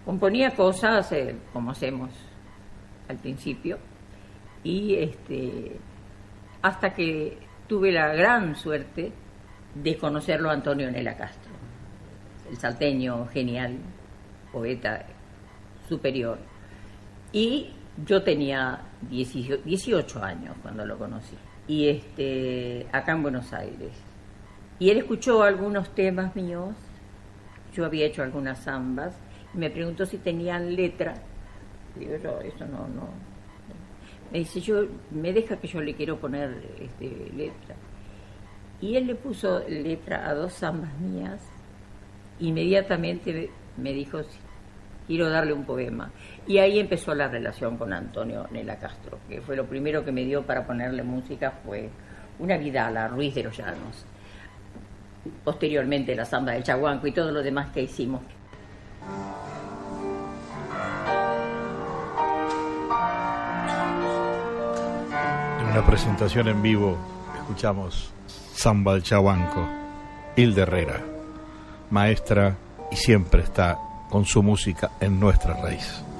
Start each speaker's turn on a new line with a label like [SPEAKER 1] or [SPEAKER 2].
[SPEAKER 1] Componía cosas como hacemos al principio, y hasta que tuve la gran suerte de conocerlo a Antonio Nela Castro, el salteño genial, poeta superior. Y yo tenía 18 años cuando lo conocí, y acá en Buenos Aires. Y él escuchó algunos temas míos, yo había hecho algunas zambas, y me preguntó si tenían letra. Digo, yo, eso no. Me dice, me deja que yo le quiero poner letra. Y él le puso letra a 2 zambas mías. Inmediatamente me dijo, sí, quiero darle un poema. Y ahí empezó la relación con Antonio Nela Castro, que fue lo primero que me dio para ponerle música, fue una Vidal, a Ruiz de los Llanos. Posteriormente la zamba del Chaguanco y todo lo demás que hicimos.
[SPEAKER 2] En una presentación en vivo escuchamos Zamba del Chaguanco, Hilda Herrera, maestra, y siempre está con su música en nuestra raíz.